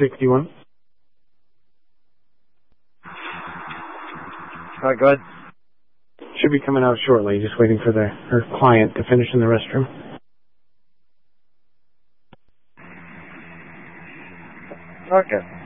61. All right, go ahead. Should be coming out shortly. Just waiting for her client to finish in the restroom. Okay.